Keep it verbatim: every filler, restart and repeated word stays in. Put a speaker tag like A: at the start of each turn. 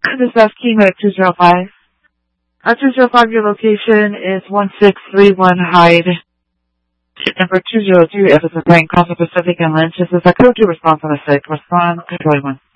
A: This is Kima at two zero five. Uh, two zero five, your location is one six three one Hyde. Number two zero two, Everson Lane, Costa Pacific and Lynch. This is a code to respond from the six. Respond, control one.